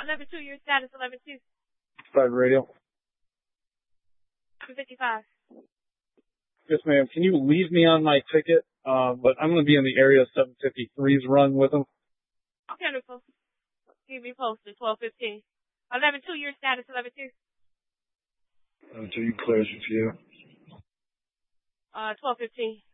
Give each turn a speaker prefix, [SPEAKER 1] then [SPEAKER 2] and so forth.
[SPEAKER 1] 11-2, your status, 11-2.
[SPEAKER 2] 5 radio.
[SPEAKER 1] 255.
[SPEAKER 2] Yes, ma'am. Can you leave me on my ticket? But I'm going to be in the area 753's run with them.
[SPEAKER 1] Wonderful. Keep me posted, 12-15. 11-2, your status, 11-2.
[SPEAKER 2] Until you clear, you.
[SPEAKER 1] 12-15.